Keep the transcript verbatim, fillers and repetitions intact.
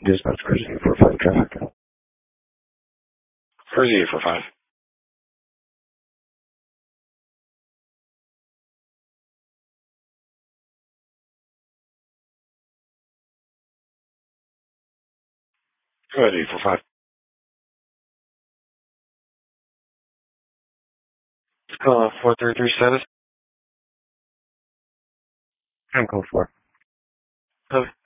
Dispatch cruise eight four five traffic. Cruise eight four five. Go ahead, eight four five. Uh, four three three status. I'm code four. Okay.